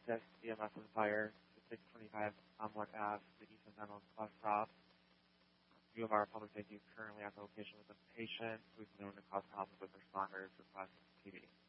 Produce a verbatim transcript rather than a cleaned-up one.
six, E M S and fire to six twenty-five Omelet Ave, the Eastern Dental Bus Stop. U of R Public Safety is currently at the location with the patient who is known to cause problems with responders request T V.